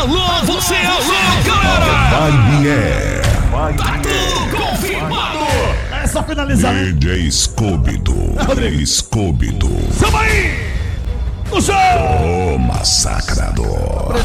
Alô, você, alô, galera! Tá tudo confirmado! É só finalizar, né? DJ Scooby-Doo. Scooby-Doo. Samba aí! No show! O massacrador.